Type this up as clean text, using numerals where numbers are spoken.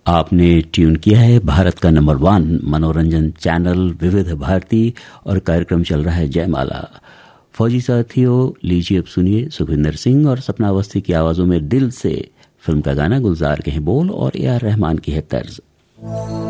आपने ट्यून किया है भारत का नंबर 1 मनोरंजन चैनल विविध भारती और कार्यक्रम चल रहा है जयमाला। फौजी साथियों, लीजिए अब सुनिए सुखविंदर सिंह और सपना अवस्थी की आवाजों में दिल से फिल्म का गाना। गुलजार के हैं बोल और AR रहमान की है तर्ज।